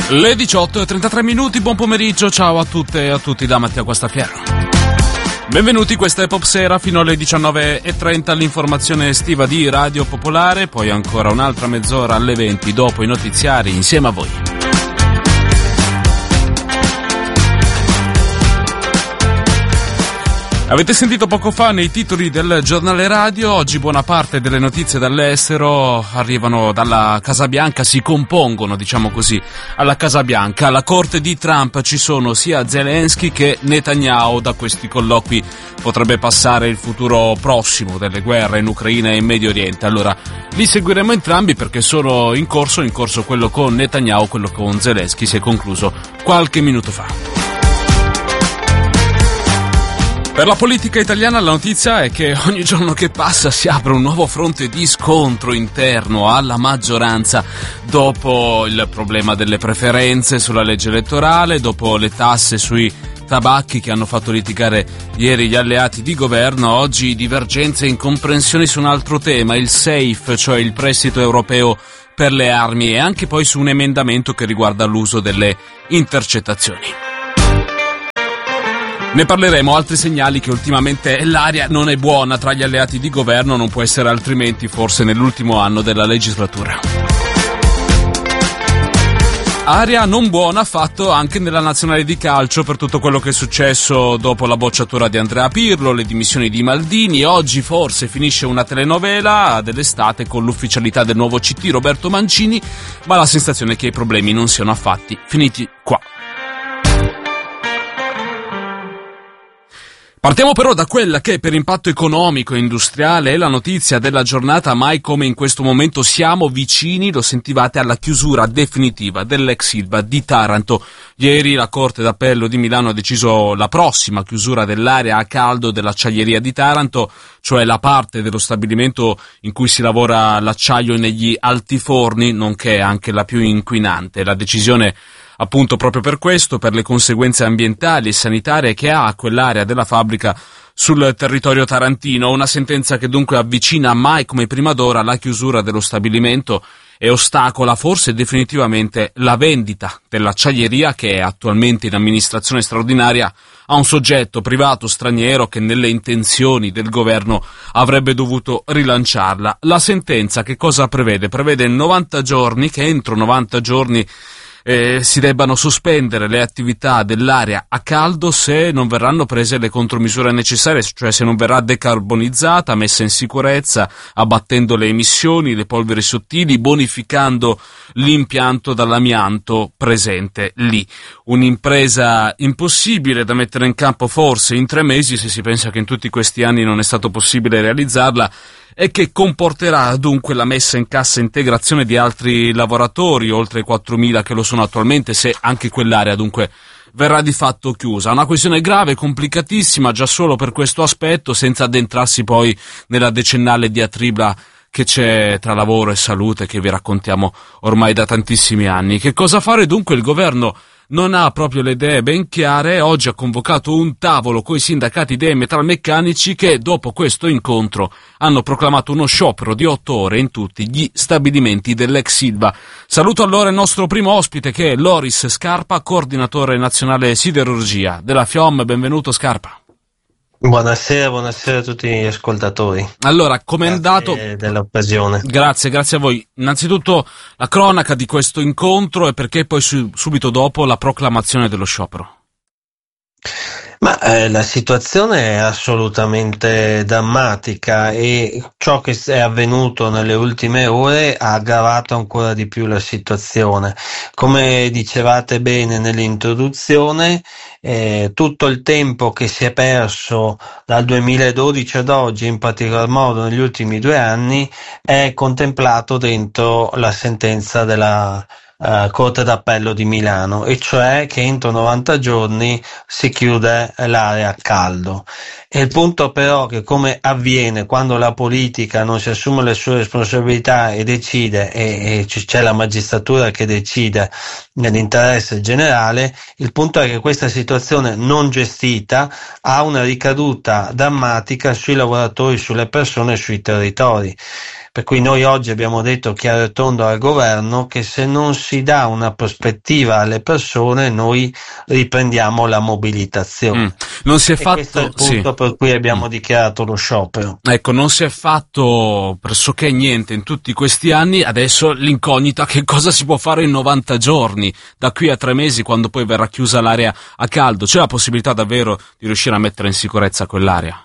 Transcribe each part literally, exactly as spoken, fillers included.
Le diciotto e trentatré minuti, buon pomeriggio, ciao a tutte e a tutti da Mattia Guastaferro. Benvenuti, questa è Pop Sera, fino alle diciannove e trenta l'informazione estiva di Radio Popolare, poi ancora un'altra mezz'ora alle venti dopo i notiziari insieme a voi. Avete sentito poco fa nei titoli del giornale radio, oggi buona parte delle notizie dall'estero arrivano dalla Casa Bianca, si compongono, diciamo così, alla Casa Bianca. Alla corte di Trump ci sono sia Zelensky che Netanyahu. Da questi colloqui potrebbe passare il futuro prossimo delle guerre in Ucraina e in Medio Oriente. Allora, li seguiremo entrambi perché sono in corso, in corso quello con Netanyahu, quello con Zelensky si è concluso qualche minuto fa. Per la politica italiana la notizia è che ogni giorno che passa si apre un nuovo fronte di scontro interno alla maggioranza dopo il problema delle preferenze sulla legge elettorale, dopo le tasse sui tabacchi che hanno fatto litigare ieri gli alleati di governo. Oggi divergenze e incomprensioni su un altro tema, il SAFE, cioè il prestito europeo per le armi, e anche poi su un emendamento che riguarda l'uso delle intercettazioni. Ne parleremo, altri segnali che ultimamente l'aria non è buona tra gli alleati di governo, non può essere altrimenti forse nell'ultimo anno della legislatura. Aria non buona fatto anche nella nazionale di calcio per tutto quello che è successo dopo la bocciatura di Andrea Pirlo, le dimissioni di Maldini. Oggi forse finisce una telenovela dell'estate con l'ufficialità del nuovo C T Roberto Mancini, ma la sensazione è che i problemi non siano affatti finiti qua. Partiamo però da quella che per impatto economico e industriale è la notizia della giornata. Mai come in questo momento siamo vicini, lo sentivate, alla chiusura definitiva dell'ex Ilva di Taranto. Ieri la Corte d'Appello di Milano ha deciso la prossima chiusura dell'area a caldo dell'acciaieria di Taranto, cioè la parte dello stabilimento in cui si lavora l'acciaio negli altiforni, nonché anche la più inquinante. La decisione appunto proprio per questo, per le conseguenze ambientali e sanitarie che ha quell'area della fabbrica sul territorio tarantino. Una sentenza che dunque avvicina mai come prima d'ora la chiusura dello stabilimento e ostacola forse definitivamente la vendita dell'acciaieria, che è attualmente in amministrazione straordinaria, a un soggetto privato straniero che nelle intenzioni del governo avrebbe dovuto rilanciarla. La sentenza che cosa prevede? Prevede novanta giorni, che entro novanta giorni Eh, si debbano sospendere le attività dell'area a caldo se non verranno prese le contromisure necessarie, cioè se non verrà decarbonizzata, messa in sicurezza, abbattendo le emissioni, le polveri sottili, bonificando l'impianto dall'amianto presente lì. Un'impresa impossibile da mettere in campo forse in tre mesi, se si pensa che in tutti questi anni non è stato possibile realizzarla, e che comporterà dunque la messa in cassa integrazione di altri lavoratori, oltre quattromila che lo sono attualmente, se anche quell'area dunque verrà di fatto chiusa. Una questione grave, complicatissima, già solo per questo aspetto, senza addentrarsi poi nella decennale diatriba che c'è tra lavoro e salute, che vi raccontiamo ormai da tantissimi anni. Che cosa fare dunque? Il governo non ha proprio le idee ben chiare. Oggi ha convocato un tavolo coi sindacati dei metalmeccanici che dopo questo incontro hanno proclamato uno sciopero di otto ore in tutti gli stabilimenti dell'ex Ilva. Saluto allora il nostro primo ospite, che è Loris Scarpa, coordinatore nazionale siderurgia della FIOM. Benvenuto Scarpa. Buonasera, buonasera a tutti gli ascoltatori. Allora, com'è andato? Dell'occasione. Grazie, grazie a voi. Innanzitutto la cronaca di questo incontro e perché poi su, subito dopo la proclamazione dello sciopero. Ma eh, la situazione è assolutamente drammatica e ciò che è avvenuto nelle ultime ore ha aggravato ancora di più la situazione. Come dicevate bene nell'introduzione, eh, tutto il tempo che si è perso dal duemiladodici ad oggi, in particolar modo negli ultimi due anni, è contemplato dentro la sentenza della Uh, Corte d'Appello di Milano, e cioè che entro novanta giorni si chiude l'area a caldo. E il punto però che, come avviene quando la politica non si assume le sue responsabilità e decide, e, e c'è la magistratura che decide nell'interesse generale, il punto è che questa situazione non gestita ha una ricaduta drammatica sui lavoratori, sulle persone e sui territori. Per cui noi oggi abbiamo detto chiaro e tondo al governo che se non si dà una prospettiva alle persone noi riprendiamo la mobilitazione. Mm. Non si è e fatto, questo è il punto sì. per cui abbiamo Mm. dichiarato lo sciopero. Ecco, non si è fatto pressoché niente in tutti questi anni, adesso l'incognita che cosa si può fare in novanta giorni, da qui a tre mesi quando poi verrà chiusa l'area a caldo. C'è la possibilità davvero di riuscire a mettere in sicurezza quell'area?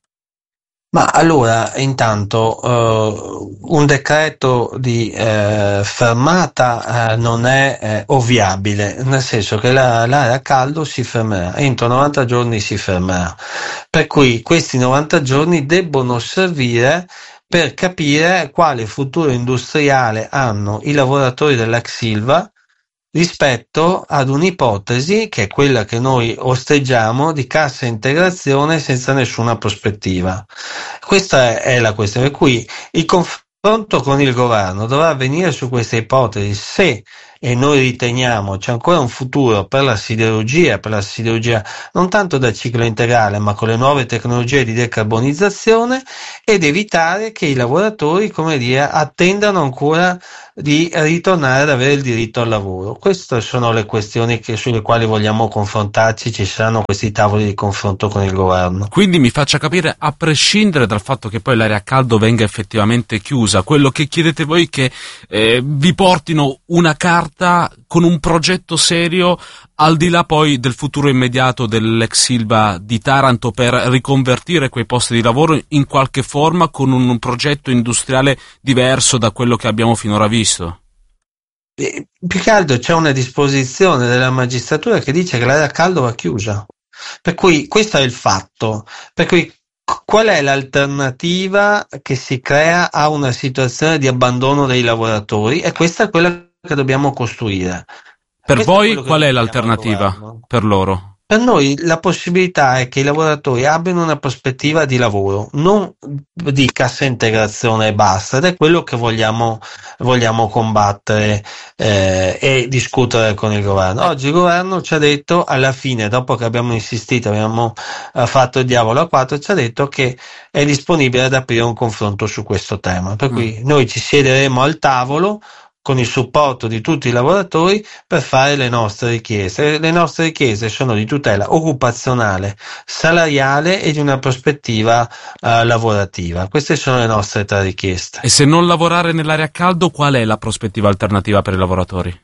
Ma allora, intanto, eh, un decreto di eh, fermata eh, non è eh, ovviabile, nel senso che la- l'area a caldo si fermerà, entro novanta giorni si fermerà. Per cui questi novanta giorni debbono servire per capire quale futuro industriale hanno i lavoratori dell'ex Ilva rispetto ad un'ipotesi che è quella che noi osteggiamo di cassa integrazione senza nessuna prospettiva. Questa è, è la questione, per cui il confronto con il governo dovrà avvenire su questa ipotesi se e noi riteniamo c'è ancora un futuro per la siderurgia, per la siderurgia non tanto da ciclo integrale ma con le nuove tecnologie di decarbonizzazione ed evitare che i lavoratori, come dire, attendano ancora di ritornare ad avere il diritto al lavoro. Queste sono le questioni che, sulle quali vogliamo confrontarci, ci saranno questi tavoli di confronto con il governo. Quindi mi faccia capire, a prescindere dal fatto che poi l'area a caldo venga effettivamente chiusa, quello che chiedete voi è che eh, vi portino una carta con un progetto serio al di là poi del futuro immediato dell'ex Ilva di Taranto per riconvertire quei posti di lavoro in qualche forma con un progetto industriale diverso da quello che abbiamo finora visto? E più che altro c'è una disposizione della magistratura che dice che l'area a caldo va chiusa. Per cui questo è il fatto. Per cui qual è l'alternativa che si crea a una situazione di abbandono dei lavoratori? E questa è quella che dobbiamo costruire. Per Questo è voi quello che qual è chiediamo al l'alternativa governo. per loro? Per noi la possibilità è che i lavoratori abbiano una prospettiva di lavoro, non di cassa integrazione e basta, ed è quello che vogliamo, vogliamo combattere eh, e discutere con il governo. Oggi il governo ci ha detto, alla fine, dopo che abbiamo insistito, abbiamo eh, fatto il diavolo a quattro, ci ha detto che è disponibile ad aprire un confronto su questo tema. Per cui Mm. noi ci siederemo al tavolo con il supporto di tutti i lavoratori per fare le nostre richieste. Le nostre richieste sono di tutela occupazionale, salariale e di una prospettiva eh, lavorativa. Queste sono le nostre tre richieste. E se non lavorare nell'area a caldo, qual è la prospettiva alternativa per i lavoratori?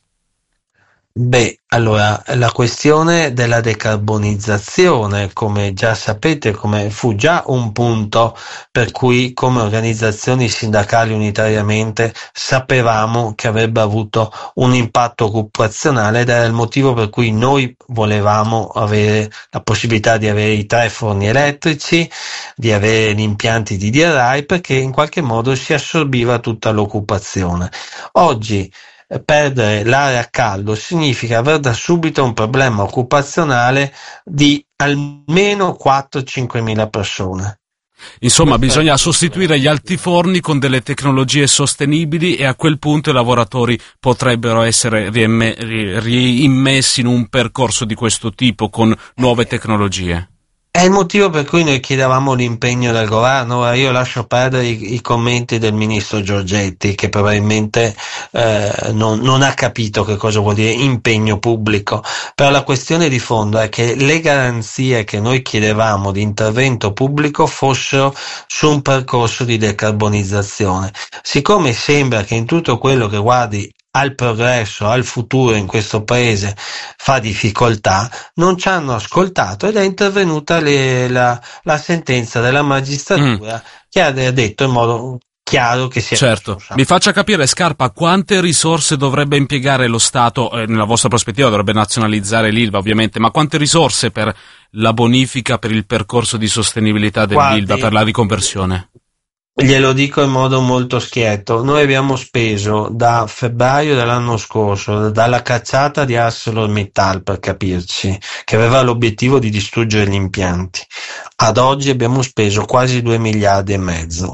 Beh, allora, la questione della decarbonizzazione, come già sapete, come fu già un punto per cui come organizzazioni sindacali unitariamente sapevamo che avrebbe avuto un impatto occupazionale ed era il motivo per cui noi volevamo avere la possibilità di avere i tre forni elettrici, di avere gli impianti di D R I, perché in qualche modo si assorbiva tutta l'occupazione. Oggi perdere l'area a caldo significa aver da subito un problema occupazionale di almeno quattro cinque mila persone. Insomma, Questo bisogna è- sostituire gli altiforni con delle tecnologie sostenibili e a quel punto i lavoratori potrebbero essere riemme- ri- riimmessi in un percorso di questo tipo con nuove tecnologie. È il motivo per cui noi chiedevamo l'impegno del governo. Ora io lascio perdere i, i commenti del ministro Giorgetti, che probabilmente eh, non, non ha capito che cosa vuol dire impegno pubblico, però la questione di fondo è che le garanzie che noi chiedevamo di intervento pubblico fossero su un percorso di decarbonizzazione. Siccome sembra che in tutto quello che guardi al progresso, al futuro in questo paese fa difficoltà, non ci hanno ascoltato ed è intervenuta le, la, la sentenza della magistratura Mm. che ha detto in modo chiaro che si è Certo, perso. mi faccia capire, Scarpa, quante risorse dovrebbe impiegare lo Stato, eh, nella vostra prospettiva dovrebbe nazionalizzare l'Ilva ovviamente, ma quante risorse per la bonifica, per il percorso di sostenibilità dell'Ilva, Guardi, per la riconversione? glielo dico in modo molto schietto, noi abbiamo speso da febbraio dell'anno scorso, dalla cacciata di ArcelorMittal per capirci, che aveva l'obiettivo di distruggere gli impianti, ad oggi abbiamo speso quasi due miliardi e mezzo.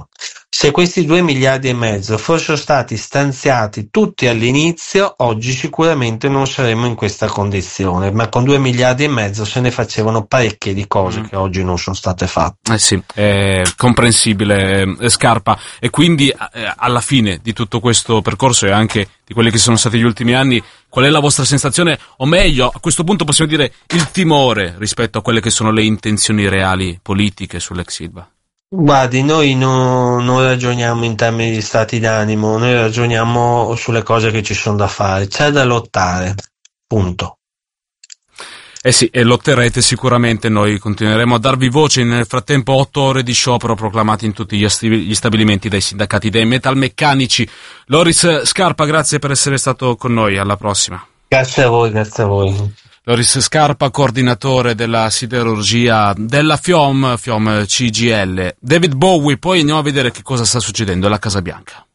Se questi due miliardi e mezzo fossero stati stanziati tutti all'inizio, oggi sicuramente non saremmo in questa condizione, ma con due miliardi e mezzo se ne facevano parecchie di cose mm. che oggi non sono state fatte. Eh sì, è comprensibile, eh, Scarpa. E quindi eh, alla fine di tutto questo percorso e anche di quelli che sono stati gli ultimi anni, qual è la vostra sensazione, o meglio, a questo punto possiamo dire il timore rispetto a quelle che sono le intenzioni reali politiche sull'ex Ilva? Guardi, noi no, non ragioniamo in termini di stati d'animo, noi ragioniamo sulle cose che ci sono da fare, c'è da lottare, punto. Eh sì, e lotterete sicuramente, noi continueremo a darvi voce. Nel frattempo otto ore di sciopero proclamati in tutti gli, asti- gli stabilimenti dai sindacati dei metalmeccanici. Loris Scarpa, grazie per essere stato con noi, alla prossima. Grazie a voi, grazie a voi. Loris Scarpa, coordinatore della siderurgia della FIOM, FIOM C G I L. David Bowie, poi andiamo a vedere che cosa sta succedendo alla Casa Bianca.